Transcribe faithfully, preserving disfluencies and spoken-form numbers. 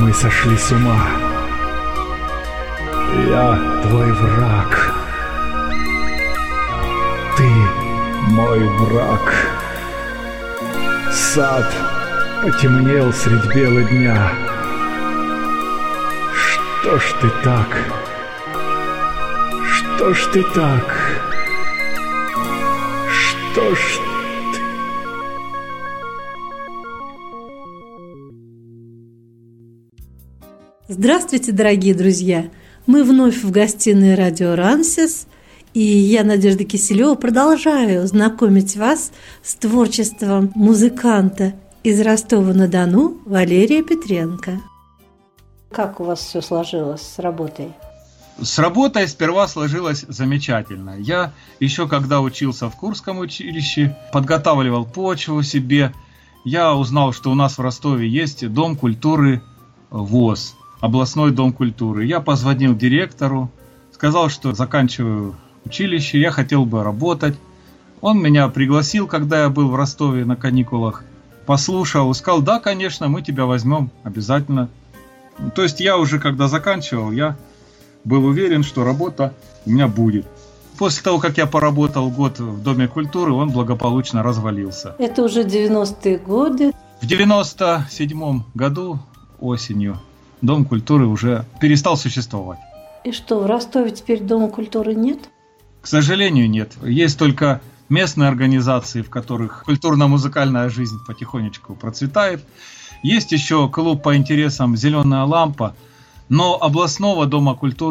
Мы сошли с ума. Я твой враг. Ты мой враг. Сад потемнел средь бела дня. Что ж ты так? Что ж ты так? Что ж ты... Здравствуйте, дорогие друзья! Мы вновь в гостиной радио «Рансис», и я, Надежда Киселева, продолжаю знакомить вас с творчеством музыканта из Ростова-на-Дону Валерия Петренко. Как у вас все сложилось с работой? С работой сперва сложилось замечательно. Я еще когда учился в Курском училище, подготавливал почву себе, я узнал, что у нас в Ростове есть Дом культуры ВОС, областной дом культуры. Я позвонил директору, сказал, что заканчиваю училище, я хотел бы работать. Он меня пригласил, когда я был в Ростове на каникулах, послушал, сказал: да, конечно, мы тебя возьмем обязательно. То есть я уже, когда заканчивал, я был уверен, что работа у меня будет. После того, как я поработал год в Доме культуры, он благополучно развалился. Это уже девяностые годы. В девяносто седьмом году осенью Дом культуры уже перестал существовать. И что, в Ростове теперь Дома культуры нет? К сожалению, нет. Есть только местные организации, в которых культурно-музыкальная жизнь потихонечку процветает. Есть еще клуб по интересам «Зеленая лампа», но областного Дома культуры